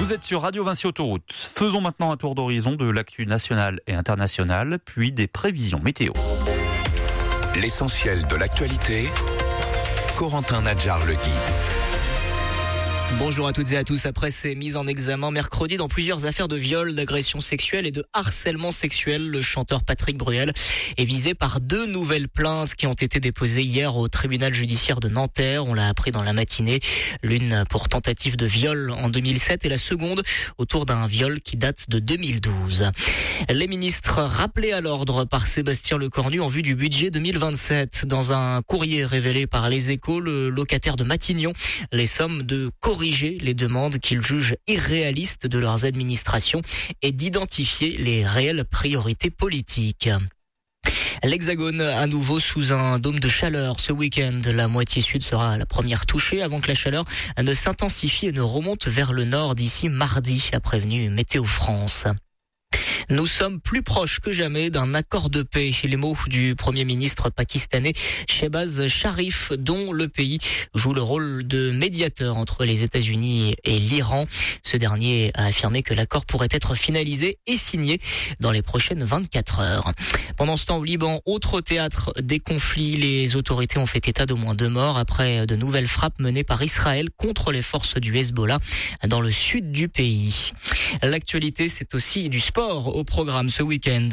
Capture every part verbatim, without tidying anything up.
Vous êtes sur Radio Vinci Autoroute. Faisons maintenant un tour d'horizon de l'actu nationale et internationale, puis des prévisions météo. L'essentiel de l'actualité, Corentin Nadjar-Legui. Bonjour à toutes et à tous. Après ses mises en examen mercredi dans plusieurs affaires de viol, d'agression sexuelle et de harcèlement sexuel, le chanteur Patrick Bruel est visé par deux nouvelles plaintes qui ont été déposées hier au tribunal judiciaire de Nanterre. On l'a appris dans la matinée. L'une pour tentative de viol en deux mille sept et la seconde autour d'un viol qui date de deux mille douze. Les ministres rappelés à l'ordre par Sébastien Lecornu en vue du budget deux mille vingt-sept. Dans un courrier révélé par Les Échos, le locataire de Matignon les sommes de corriger les demandes qu'ils jugent irréalistes de leurs administrations et d'identifier les réelles priorités politiques. L'Hexagone à nouveau sous un dôme de chaleur ce week-end. La moitié sud sera la première touchée avant que la chaleur ne s'intensifie et ne remonte vers le nord d'ici mardi, a prévenu Météo France. Nous sommes plus proches que jamais d'un accord de paix. Les mots du Premier ministre pakistanais Shehbaz Sharif, dont le pays joue le rôle de médiateur entre les États-Unis et l'Iran. Ce dernier a affirmé que l'accord pourrait être finalisé et signé dans les prochaines vingt-quatre heures. Pendant ce temps, au Liban, autre théâtre des conflits, les autorités ont fait état d'au moins deux morts après de nouvelles frappes menées par Israël contre les forces du Hezbollah dans le sud du pays. L'actualité, c'est aussi du sport au programme ce week-end.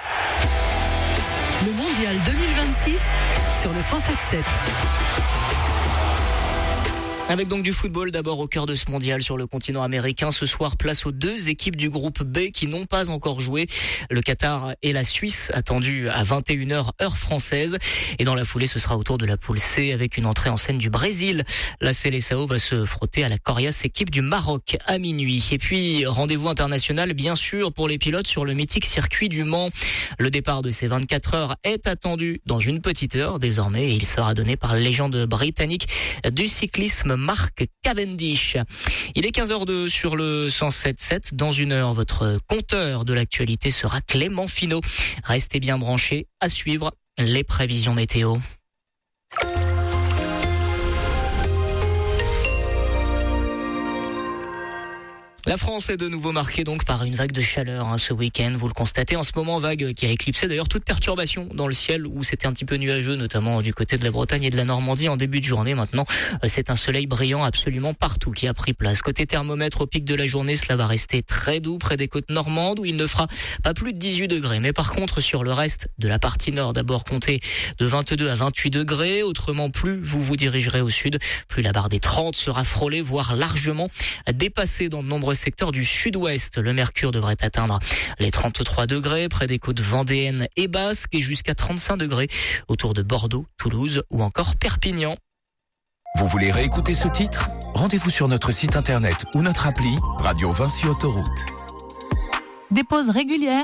Le mondial deux mille vingt-six sur le cent sept sept. Avec donc du football d'abord au cœur de ce mondial sur le continent américain. Ce soir, place aux deux équipes du groupe B qui n'ont pas encore joué. Le Qatar et la Suisse, attendus à vingt et une heures heure française. Et dans la foulée, ce sera au tour de la poule C avec une entrée en scène du Brésil. La Seleção va se frotter à la coriace équipe du Maroc à minuit. Et puis, rendez-vous international, bien sûr, pour les pilotes sur le mythique circuit du Mans. Le départ de ces vingt-quatre heures est attendu dans une petite heure désormais. Et il sera donné par la légende britannique du cyclisme Mark Cavendish. Il est quinze heures deux sur le cent sept sept. Dans une heure, votre compteur de l'actualité sera Clément Finot. Restez bien branchés. À suivre les prévisions météo. La France est de nouveau marquée donc par une vague de chaleur hein, ce week-end. Vous le constatez en ce moment, vague qui a éclipsé d'ailleurs toute perturbation dans le ciel où c'était un petit peu nuageux, notamment du côté de la Bretagne et de la Normandie en début de journée. Maintenant, c'est un soleil brillant absolument partout qui a pris place. Côté thermomètre, au pic de la journée, cela va rester très doux près des côtes normandes où il ne fera pas plus de dix-huit degrés. Mais par contre, sur le reste de la partie nord, d'abord comptez de vingt-deux à vingt-huit degrés. Autrement, plus vous vous dirigerez au sud, plus la barre des trente sera frôlée, voire largement dépassée dans de nombreux secteur du sud-ouest. Le mercure devrait atteindre les trente-trois degrés près des côtes vendéennes et basques et jusqu'à trente-cinq degrés autour de Bordeaux, Toulouse ou encore Perpignan. Vous voulez réécouter ce titre ? Rendez-vous sur notre site internet ou notre appli Radio Vinci Autoroute. Des pauses régulières